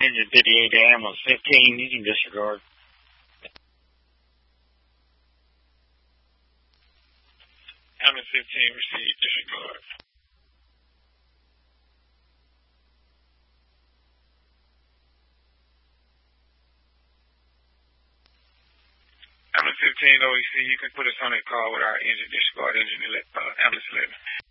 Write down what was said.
Engine 58 to ambulance 15, you can disregard. Ambulance 15 received, disregard. Ambulance 15 OEC, you can put us on a call with our engine disregard, ambulance 11.